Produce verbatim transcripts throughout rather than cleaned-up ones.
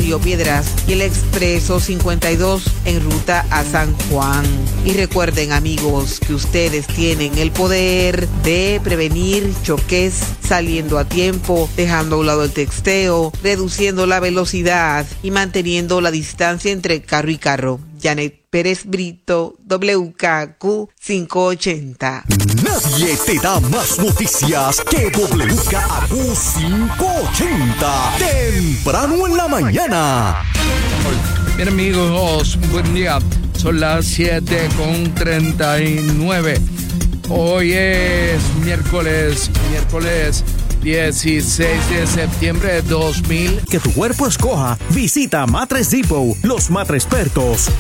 Río Piedras y el Expreso cincuenta y dos en ruta a San Juan. Y recuerden, amigos, que ustedes tienen el poder de prevenir choques saliendo a tiempo, dejando a un lado el texteo, reduciendo la velocidad y manteniendo la distancia entre carro y carro. Janet Pérez Brito, W K Q quinientos ochenta. Nadie te da más noticias que W K Q quinientos ochenta. Temprano en la mañana. Bien, amigos, buen día. Son las siete con treinta y nueve. Hoy es miércoles, miércoles dieciséis de septiembre de dos mil. Que tu cuerpo escoja. Visita Mattress Depot, los matrespertos.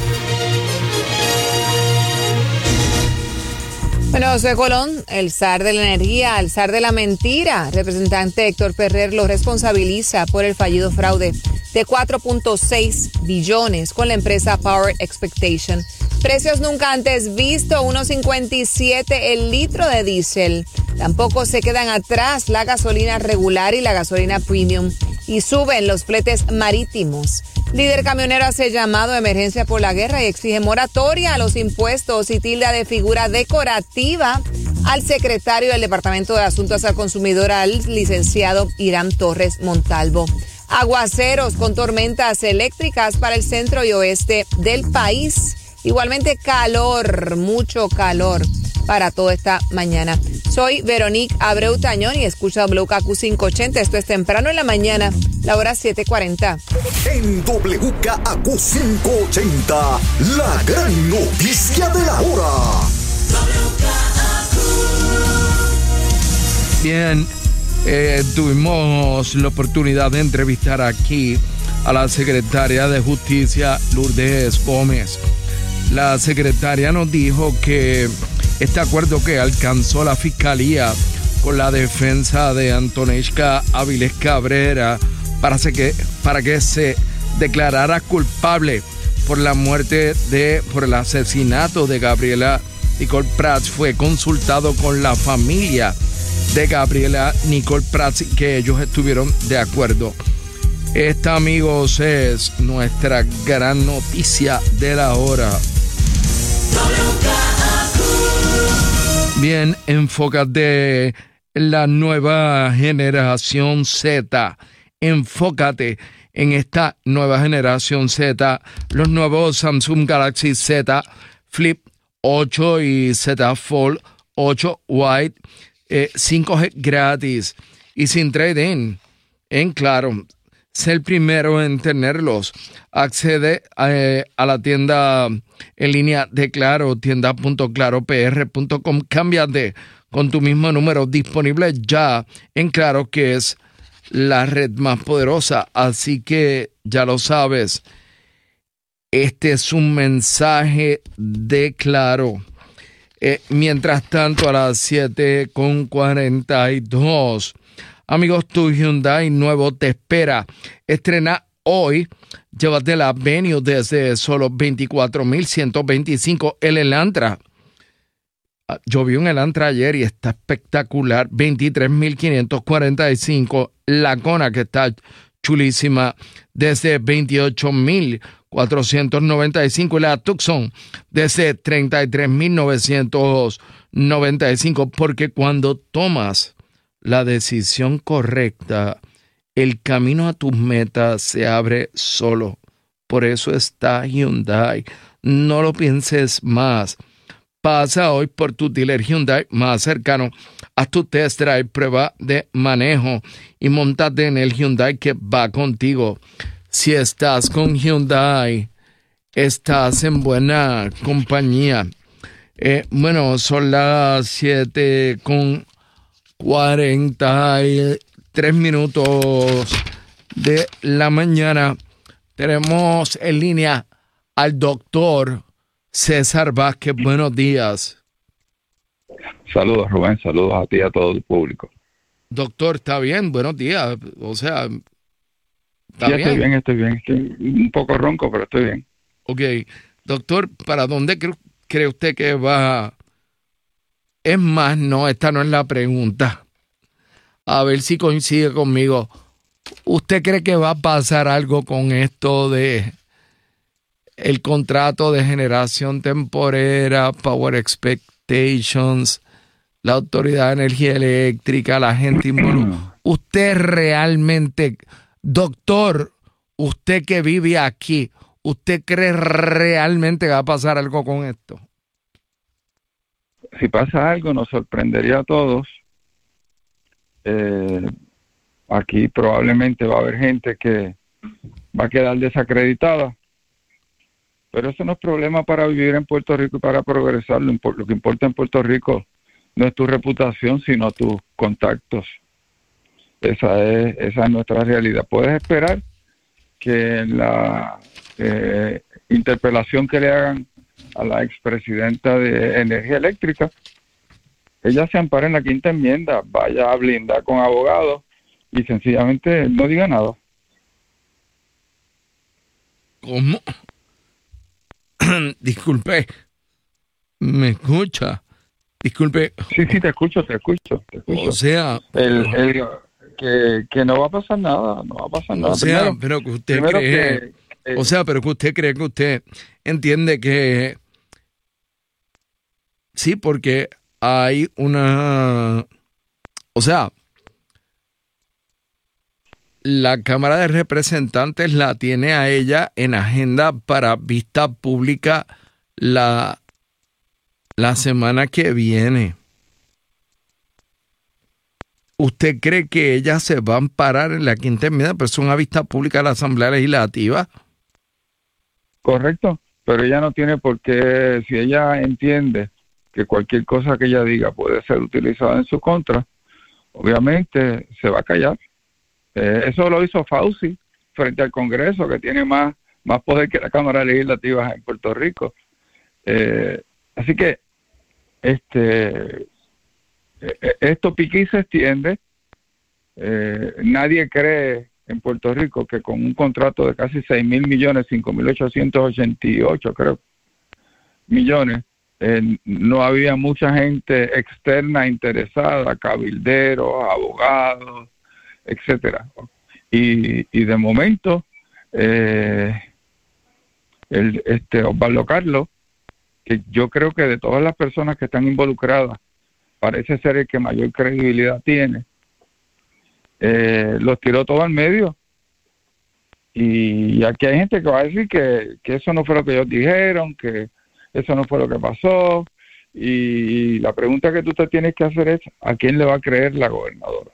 Bueno, José Colón, el zar de la energía, el zar de la mentira. Representante Héctor Ferrer lo responsabiliza por el fallido fraude de cuatro punto seis billones con la empresa Power Expectation. Precios nunca antes visto, uno cincuenta y siete el litro de diésel. Tampoco se quedan atrás la gasolina regular y la gasolina premium. Y suben los fletes marítimos. Líder camionero hace llamado de emergencia por la guerra y exige moratoria a los impuestos y tilda de figura decorativa al secretario del Departamento de Asuntos al Consumidor, al licenciado Irán Torres Montalvo. Aguaceros con tormentas eléctricas para el centro y oeste del país. Igualmente calor, mucho calor para toda esta mañana. Soy Veronique Abreu Tañón y escucha W K Q quinientos ochenta. Esto es temprano en la mañana, la hora siete cuarenta. En W K Q quinientos ochenta, la gran noticia de la hora. Bien, eh, tuvimos la oportunidad de entrevistar aquí a la secretaria de Justicia, Lourdes Gómez. La secretaria nos dijo que este acuerdo que alcanzó la Fiscalía con la defensa de Antonishka Avilés Cabrera para que, para que se declarara culpable por la muerte de, por el asesinato de Gabriela Nicole Prats fue consultado con la familia de Gabriela Nicole Prats, que ellos estuvieron de acuerdo. Esta, amigos, es nuestra gran noticia de la hora. Bien, enfócate en la nueva generación Z. Enfócate en esta nueva generación Z. Los nuevos Samsung Galaxy Z Flip ocho y Z Fold ocho White, eh, cinco G gratis y sin trade-in. En Claro, sé el primero en tenerlos. Accede eh, a la tienda en línea de Claro, tienda punto claro p r punto com. Cámbiate con tu mismo número, disponible ya en Claro, que es la red más poderosa. Así que ya lo sabes. Este es un mensaje de Claro. Eh, mientras tanto, a las siete con cuarenta y dos, amigos, tu Hyundai nuevo te espera. Estrena hoy. Llévate la Venue desde solo veinticuatro mil ciento veinticinco. El Elantra. Yo vi un Elantra ayer y está espectacular. veintitrés mil quinientos cuarenta y cinco. La Kona, que está chulísima, desde veintiocho mil cuatrocientos noventa y cinco. Y la Tucson desde treinta y tres mil novecientos noventa y cinco. Porque cuando tomas la decisión correcta, el camino a tus metas se abre solo. Por eso está Hyundai. No lo pienses más. Pasa hoy por tu dealer Hyundai más cercano. Haz tu test drive, prueba de manejo y móntate en el Hyundai que va contigo. Si estás con Hyundai, estás en buena compañía. Eh, bueno, son las siete con cuarenta y tres minutos de la mañana. Tenemos en línea al doctor César Vázquez. Buenos días. Saludos, Rubén. Saludos a ti y a todo el público. Doctor, ¿está bien? Buenos días. O sea, ¿está sí, bien? estoy bien, estoy bien. Estoy un poco ronco, pero estoy bien. Ok. Doctor, ¿para dónde cre- cree usted que va? Es más, no, esta no es la pregunta. A ver si coincide conmigo. ¿usted cree que va a pasar algo con esto de el contrato de generación temporera, Power Expectations, la Autoridad de Energía Eléctrica, la gente involucrada? Usted realmente, doctor, usted que vive aquí, ¿usted cree realmente que va a pasar algo con esto? Si pasa algo, nos sorprendería a todos. Eh, aquí probablemente va a haber gente que va a quedar desacreditada, pero eso no es problema para vivir en Puerto Rico y para progresar. Lo, lo que importa en Puerto Rico no es tu reputación, sino tus contactos. Esa es, esa es nuestra realidad. Puedes esperar que en la eh, interpelación que le hagan a la expresidenta de Energía Eléctrica, ella se ampara en la quinta enmienda, vaya a blindar con abogados y sencillamente no diga nada. ¿Cómo? Disculpe, ¿me escucha? Disculpe. Sí, sí, te escucho, te escucho. Te escucho. O sea... El, el, que, que no va a pasar nada, no va a pasar nada. O sea, primero, pero que usted cree... Que, eh, o sea, pero que usted cree que usted entiende que... Sí, porque hay una... O sea, la Cámara de Representantes la tiene a ella en agenda para vista pública la, la semana que viene. ¿Usted cree que ella se va a amparar en la quinta enmienda, pero es una vista pública de la Asamblea Legislativa? Correcto, pero ella no tiene por qué, si ella entiende que cualquier cosa que ella diga puede ser utilizada en su contra, obviamente se va a callar. Eh, eso lo hizo Fauci frente al Congreso, que tiene más, más poder que la Cámara Legislativa en Puerto Rico. Eh, así que este esto pique y se extiende. Eh, nadie cree en Puerto Rico que con un contrato de casi seis mil millones, cinco mil ochocientos ochenta y ocho creo millones, eh, no había mucha gente externa interesada, cabilderos, abogados, etcétera. Y, y de momento, eh, el, este Osvaldo Carlos, que yo creo que de todas las personas que están involucradas, parece ser el que mayor credibilidad tiene, eh, los tiró todo al medio. Y aquí hay gente que va a decir que, que eso no fue lo que ellos dijeron, que eso no fue lo que pasó. Y la pregunta que tú te tienes que hacer es, ¿a quién le va a creer la gobernadora?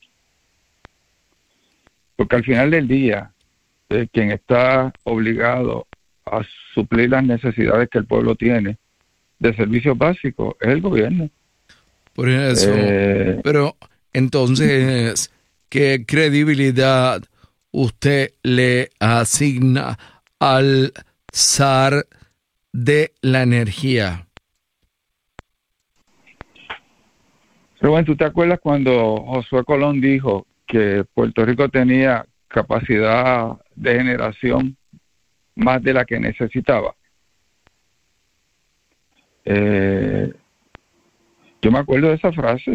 Porque al final del día, eh, quien está obligado a suplir las necesidades que el pueblo tiene de servicios básicos es el gobierno. Por eso, eh, pero entonces, ¿qué credibilidad usted le asigna al zar de la energía? Rubén, ¿tú te acuerdas cuando Josué Colón dijo que Puerto Rico tenía capacidad de generación más de la que necesitaba? Eh... Yo me acuerdo de esa frase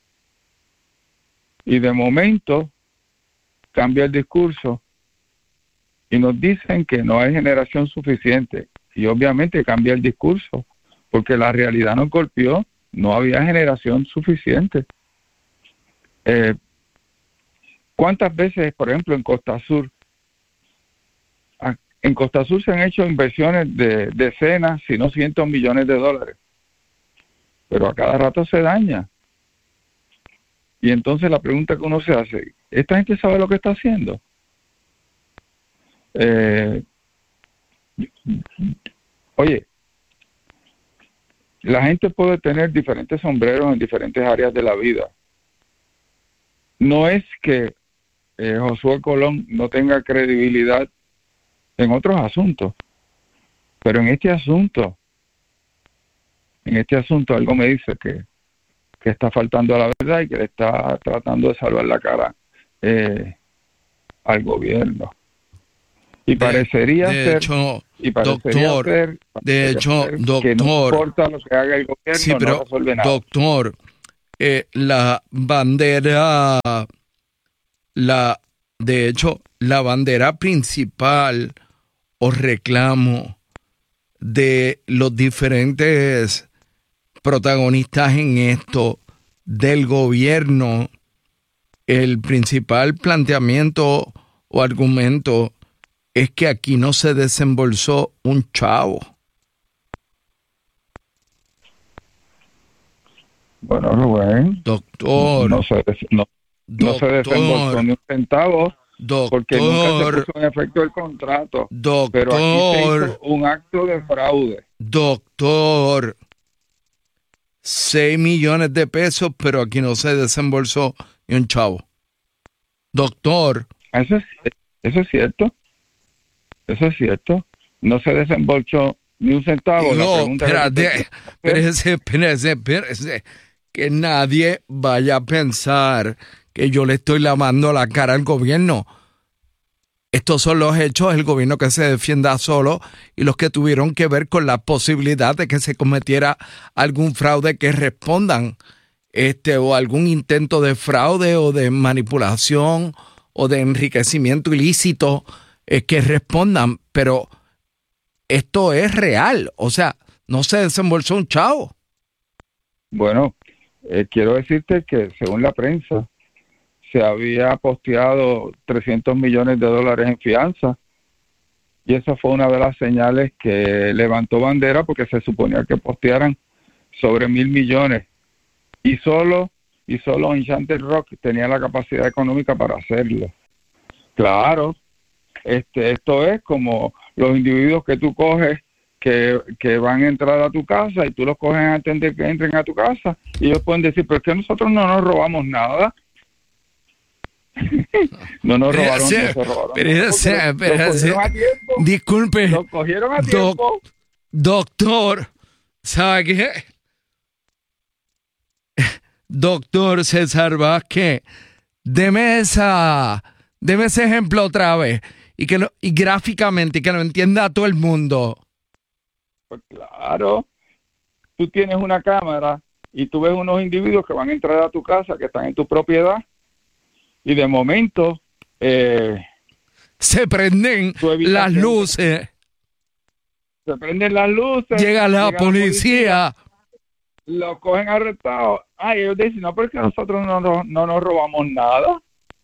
y de momento cambia el discurso y nos dicen que no hay generación suficiente y obviamente cambia el discurso porque la realidad nos golpeó, no había generación suficiente. Eh, ¿Cuántas veces, por ejemplo, en Costa Sur, en Costa Sur se han hecho inversiones de decenas, si no cientos millones de dólares? Pero a cada rato se daña. Y entonces la pregunta que uno se hace, ¿esta gente sabe lo que está haciendo? Eh, oye, la gente puede tener diferentes sombreros en diferentes áreas de la vida. No es que eh, Josué Colón no tenga credibilidad en otros asuntos, pero en este asunto, En este asunto algo me dice que, que está faltando a la verdad y que le está tratando de salvar la cara eh, al gobierno. Y de, parecería de ser, hecho, y parecería doctor, ser, de hecho, ser doctor, que no importa lo que haga el gobierno, sí, pero, no resuelve nada. Doctor, eh, la bandera, la De hecho, la bandera principal o reclamo de los diferentes protagonistas en esto del gobierno, el principal planteamiento o argumento es que aquí no se desembolsó un chavo. Bueno, Rubén. Doctor. No se, no, no se desembolsó ni un centavo. Doctor, porque nunca se puso en efecto el contrato. Doctor, pero aquí se hizo un acto de fraude. Doctor, seis millones de pesos, pero aquí no se desembolsó ni un chavo. Doctor. Eso es, eso es cierto. Eso es cierto. No se desembolsó ni un centavo. No, la pregunta espérate, es, espérese, espérese, espérese. Que nadie vaya a pensar que yo le estoy lavando la cara al gobierno. Estos son los hechos, el gobierno que se defienda solo y los que tuvieron que ver con la posibilidad de que se cometiera algún fraude que respondan, este, o algún intento de fraude o de manipulación o de enriquecimiento ilícito eh, que respondan, pero esto es real, o sea, no se desembolsó un chavo. Bueno, eh, quiero decirte que según la prensa, se había posteado trescientos millones de dólares en fianza y esa fue una de las señales que levantó bandera porque se suponía que postearan sobre mil millones y solo y solo Enchanted Rock tenía la capacidad económica para hacerlo. Claro, este esto es como los individuos que tú coges que, que van a entrar a tu casa y tú los coges antes de que entren a tu casa y ellos pueden decir, pero es que nosotros no nos robamos nada. No nos robaron, no se robaron. Pero ese, pero lo ese, cogieron a tiempo. Disculpe. Lo cogieron a doc, tiempo. Doctor, ¿sabe qué? Doctor César Vázquez, deme esa, deme ese ejemplo otra vez y que lo, y gráficamente y que lo entienda todo el mundo. Pues claro, tú tienes una cámara y tú ves unos individuos que van a entrar a tu casa, que están en tu propiedad. Y de momento eh, se prenden las luces. Se prenden las luces. Llega la policía. la policía. Los cogen arrestados. Ay, ellos dicen, no, porque nosotros no, no, no nos robamos nada.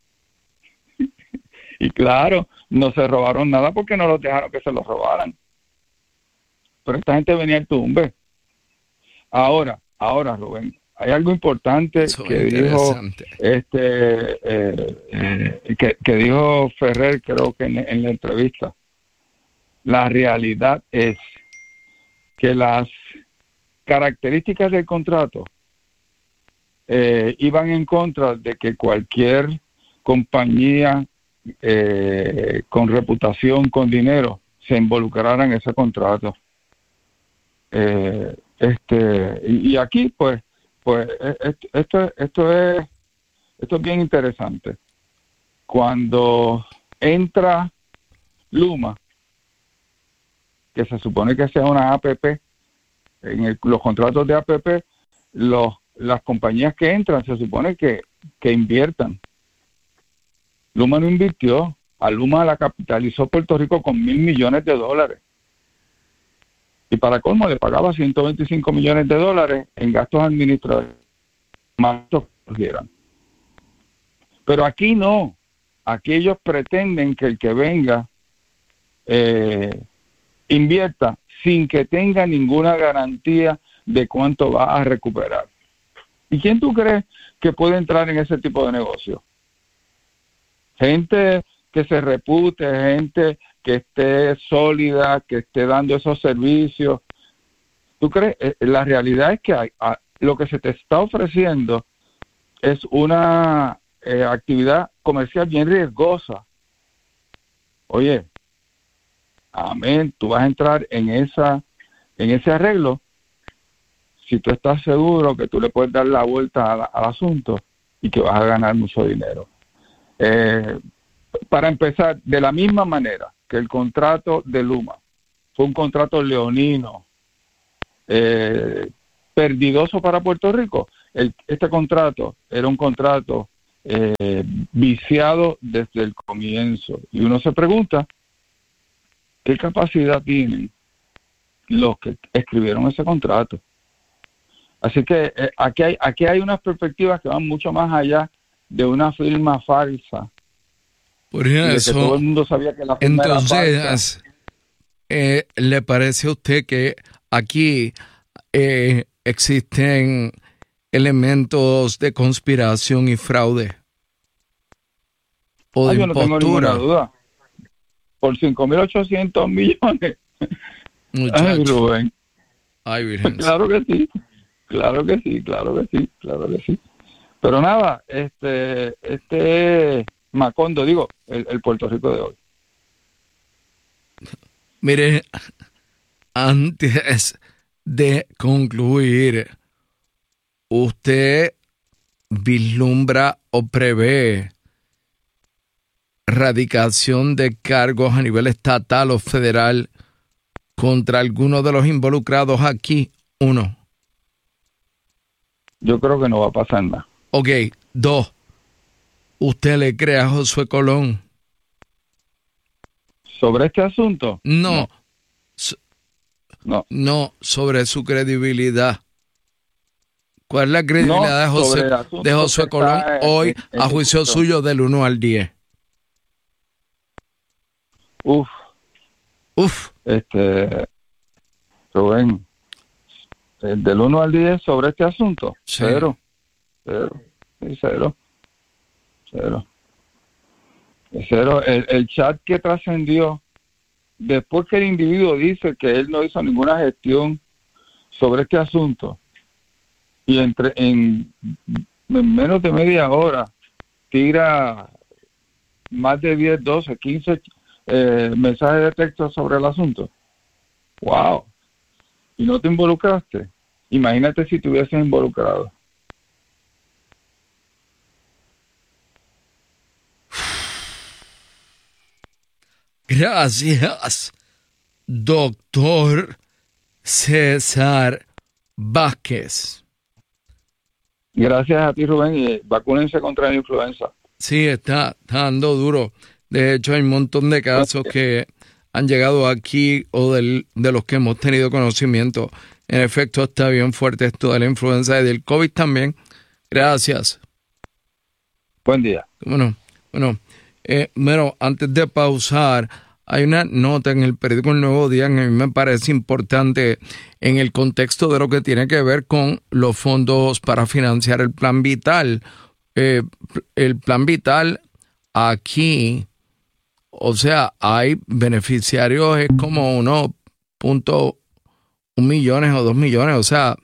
Y claro, no se robaron nada porque no los dejaron que se los robaran. Pero esta gente venía al tumbe. Ahora, ahora, Rubén. Hay algo importante Eso que dijo este eh, eh, que, que dijo Ferrer, creo que en, en la entrevista. La realidad es que las características del contrato eh, iban en contra de que cualquier compañía eh, con reputación, con dinero, se involucrara en ese contrato. Eh, este y, y aquí, pues, Pues esto, esto es esto es bien interesante. Cuando entra Luma, que se supone que sea una A P P, en el, los contratos de A P P, los, las compañías que entran se supone que, que inviertan. Luma no invirtió. A Luma la capitalizó Puerto Rico con mil millones de dólares. Y para colmo le pagaba ciento veinticinco millones de dólares en gastos administrativos más que cogieran. Pero aquí no. Aquí ellos pretenden que el que venga eh, invierta sin que tenga ninguna garantía de cuánto va a recuperar. ¿Y quién tú crees que puede entrar en ese tipo de negocio? Gente que se repute, gente que esté sólida, que esté dando esos servicios. ¿Tú crees? La realidad es que hay, a, lo que se te está ofreciendo es una eh, actividad comercial bien riesgosa. Oye, amén, tú vas a entrar en esa en ese arreglo si tú estás seguro que tú le puedes dar la vuelta a, al asunto y que vas a ganar mucho dinero. Eh, para empezar, de la misma manera que el contrato de Luma fue un contrato leonino, eh, perdidoso para Puerto Rico, el, este contrato era un contrato eh, viciado desde el comienzo. Y uno se pregunta, ¿qué capacidad tienen los que escribieron ese contrato? Así que eh, aquí hay aquí hay unas perspectivas que van mucho más allá de una firma falsa. Por eso, que todo el mundo sabía que la firma entonces, era falsa. Eh, ¿le parece a usted que aquí eh, existen elementos de conspiración y fraude? ¿O ah, de yo no tengo ninguna duda. Por cinco mil ochocientos millones. Muchacho. Ay, Rubén. Ay, Virgen. Claro que sí. Claro que sí, claro que sí, claro que sí. Pero nada, este, este Macondo, digo, el, el Puerto Rico de hoy. Mire, antes de concluir, ¿usted vislumbra o prevé radicación de cargos a nivel estatal o federal contra alguno de los involucrados aquí? Uno. Yo creo que no va a pasar nada. Ok, dos. ¿Usted le cree a Josué Colón? ¿Sobre este asunto? No. No. So- No, no, sobre su credibilidad. ¿Cuál es la credibilidad No, de sobre el José, asunto de Josué que Colón está en- hoy en- a en juicio discusión. suyo del uno al diez? uf, Uf, este, Rubén, eh, del uno al diez sobre este asunto, Sí. cero, cero, sí, cero, cero, cero. El, el chat que trascendió, después que el individuo dice que él no hizo ninguna gestión sobre este asunto, y entre en, en menos de media hora tira más de diez, doce, quince eh, mensajes de texto sobre el asunto. ¡Wow! ¿Y no te involucraste? Imagínate si te hubieses involucrado. gracias, doctor César Vázquez. Gracias a ti, Rubén, y vacúnense contra la influenza. Sí, está, está dando duro. De hecho, hay un montón de casos que han llegado aquí o del, de los que hemos tenido conocimiento. En efecto, está bien fuerte esto de la influenza y del COVID también. Gracias. Buen día. Bueno, bueno, eh, bueno, antes de pausar, hay una nota en el periódico El Nuevo Día que a mí me parece importante en el contexto de lo que tiene que ver con los fondos para financiar el Plan Vital. Eh, el Plan Vital aquí, o sea, hay beneficiarios, es como uno punto un millones o dos millones, o sea,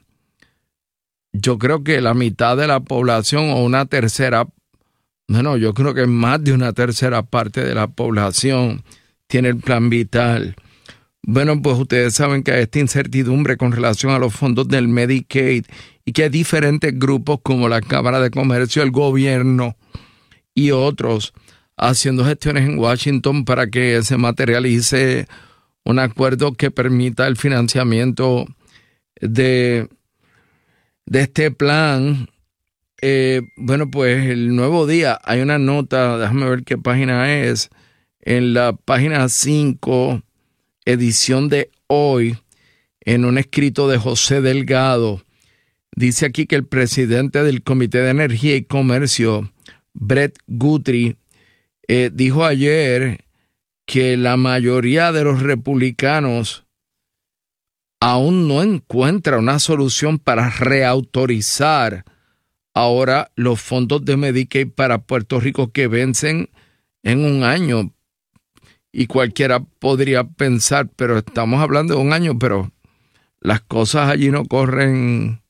yo creo que la mitad de la población o una tercera, bueno, yo creo que más de una tercera parte de la población tiene el Plan Vital. Bueno, pues ustedes saben que hay esta incertidumbre con relación a los fondos del Medicaid y que hay diferentes grupos como la Cámara de Comercio, el gobierno y otros haciendo gestiones en Washington para que se materialice un acuerdo que permita el financiamiento de, de este plan. Eh, bueno, pues el Nuevo Día, hay una nota, déjame ver qué página es, en la página cinco, edición de hoy, en un escrito de José Delgado, dice aquí que el presidente del Comité de Energía y Comercio, Brett Guthrie, eh, dijo ayer que la mayoría de los republicanos aún no encuentra una solución para reautorizar ahora los fondos de Medicaid para Puerto Rico que vencen en un año. Y cualquiera podría pensar, pero estamos hablando de un año, pero las cosas allí no corren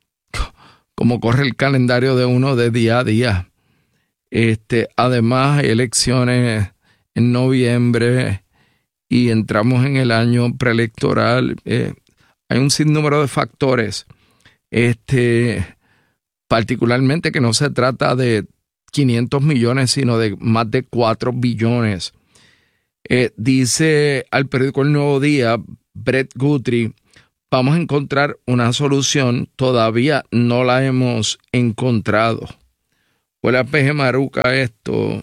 como corre el calendario de uno de día a día. Este, además, hay elecciones en noviembre y entramos en el año preelectoral. Eh, hay un sinnúmero de factores, este, particularmente que no se trata de quinientos millones, sino de más de cuatro billones. Eh, dice al periódico El Nuevo Día, Brett Guthrie, vamos a encontrar una solución, todavía no la hemos encontrado. huele a peje maruca esto.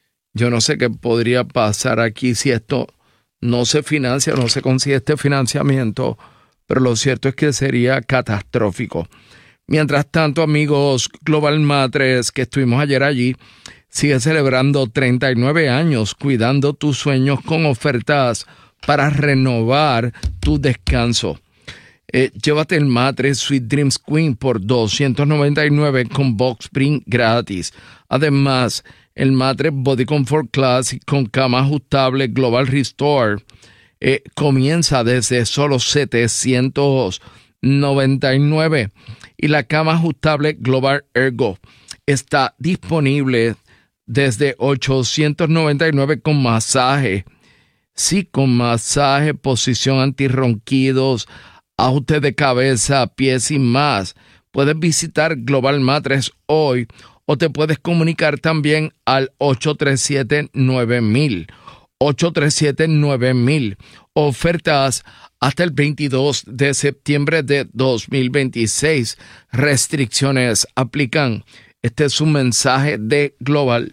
Yo no sé qué podría pasar aquí si esto no se financia, no se consigue este financiamiento, pero lo cierto es que sería catastrófico. Mientras tanto, amigos, Global Mattress, que estuvimos ayer allí, sigue celebrando treinta y nueve años cuidando tus sueños con ofertas para renovar tu descanso. Eh, llévate el Mattress Sweet Dreams Queen por doscientos noventa y nueve con box spring gratis. Además, el Mattress Body Comfort Classic con cama ajustable Global Restore eh, comienza desde solo setecientos noventa y nueve. Y la cama ajustable Global Ergo está disponible desde ochocientos noventa y nueve con masaje. Sí, con masaje, posición antirronquidos, ajuste de cabeza, pies y más. Puedes visitar Global Mattress hoy o te puedes comunicar también al ocho tres siete nueve mil. ocho tres siete nueve mil. Ofertas hasta el veintidós de septiembre de dos mil veintiséis. Restricciones aplican. Este es un mensaje de Global.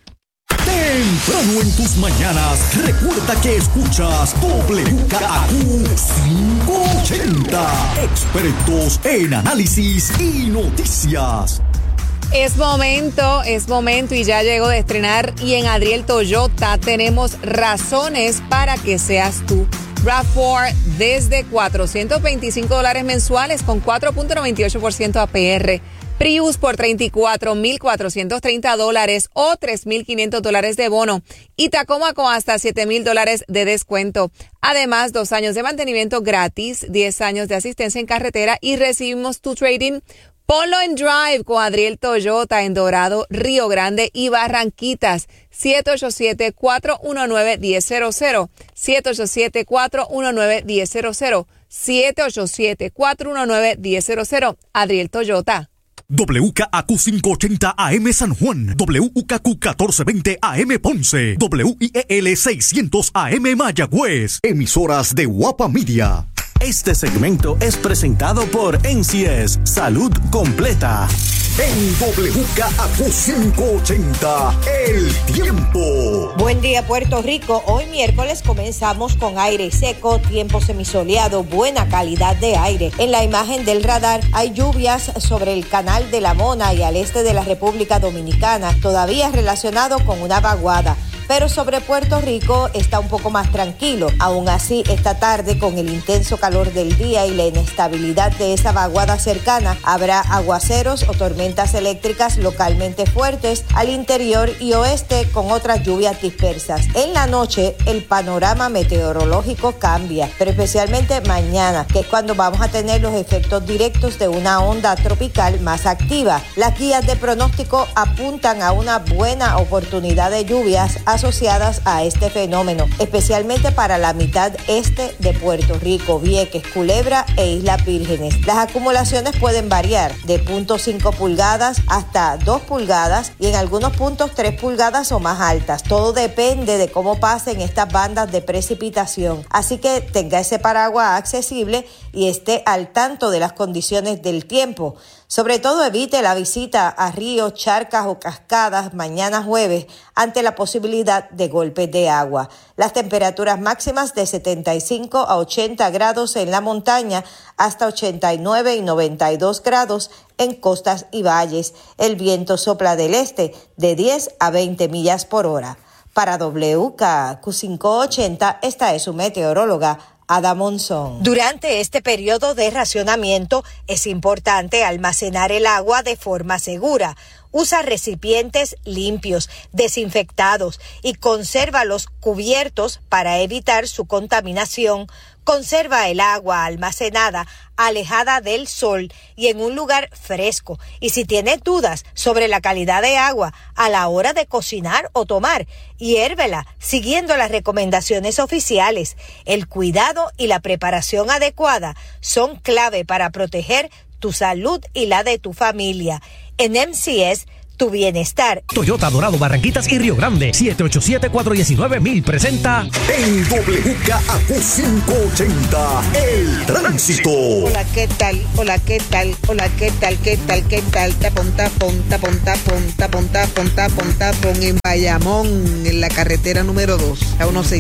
Temprano en tus mañanas, recuerda que escuchas W K A Q quinientos ochenta. Expertos en análisis y noticias. Es momento, es momento y ya llegó de estrenar y en Adriel Toyota tenemos razones para que seas tú. RAV cuatro desde cuatrocientos veinticinco dólares mensuales con cuatro punto noventa y ocho por ciento A P R. Prius por treinta y cuatro mil cuatrocientos treinta dólares o tres mil quinientos dólares de bono. Y Tacoma con hasta siete mil dólares de descuento. Además, dos años de mantenimiento gratis, diez años de asistencia en carretera y recibimos tu trading. Ponlo en Drive con Adriel Toyota en Dorado, Río Grande y Barranquitas. siete ocho siete, cuatro uno nueve, uno cero cero. siete ocho siete, cuatro uno nueve, uno cero cero. siete ocho siete, cuatro uno nueve, uno cero cero. Adriel Toyota. W K A Q quinientos ochenta A M San Juan, W K Q catorce veinte A M Ponce, W I E L seiscientos A M Mayagüez. Emisoras de Guapa Media. Este segmento es presentado por N C S Salud Completa. En W K A Q quinientos ochenta, el tiempo. Buen día, Puerto Rico. Hoy miércoles comenzamos con aire seco, tiempo semisoleado, buena calidad de aire. En la imagen del radar hay lluvias sobre el canal de la Mona y al este de la República Dominicana, todavía relacionado con una vaguada. Pero sobre Puerto Rico está un poco más tranquilo. Aún así, esta tarde, con el intenso calor del día y la inestabilidad de esa vaguada cercana, habrá aguaceros o tormentas eléctricas localmente fuertes al interior y oeste con otras lluvias dispersas. En la noche, el panorama meteorológico cambia, pero especialmente mañana, que es cuando vamos a tener los efectos directos de una onda tropical más activa. Las guías de pronóstico apuntan a una buena oportunidad de lluvias asociadas a este fenómeno, especialmente para la mitad este de Puerto Rico, Vieques, Culebra e Islas Vírgenes. Las acumulaciones pueden variar de cero punto cinco pulgadas hasta dos pulgadas y en algunos puntos tres pulgadas o más altas. Todo depende de cómo pasen estas bandas de precipitación. Así que tenga ese paraguas accesible y esté al tanto de las condiciones del tiempo. Sobre todo evite la visita a ríos, charcas o cascadas mañana jueves ante la posibilidad de golpes de agua. Las temperaturas máximas de setenta y cinco a ochenta grados en la montaña hasta ochenta y nueve y noventa y dos grados en costas y valles. El viento sopla del este de diez a veinte millas por hora. Para W K A Q quinientos ochenta, esta es su meteoróloga Ada Monzón. Durante este periodo de racionamiento es importante almacenar el agua de forma segura. Usa recipientes limpios, desinfectados y consérvalos cubiertos para evitar su contaminación. Conserva el agua almacenada alejada del sol y en un lugar fresco. Y si tienes dudas sobre la calidad de agua a la hora de cocinar o tomar, hiérvela siguiendo las recomendaciones oficiales. El cuidado y la preparación adecuada son clave para proteger tu salud y la de tu familia. En M C S tu bienestar. Toyota Dorado, Barranquitas y Río Grande. siete ocho siete, cuatro uno nueve, mil presenta En W K A Q quinientos ochenta, el tránsito. Hola, ¿qué tal? Hola, ¿qué tal? Hola, ¿qué tal? ¿Qué tal? ¿Qué tal? Tapón, tapón, tapón, tapón, tapón, tapón, tapón, tapón en Bayamón, en la carretera número dos, a unos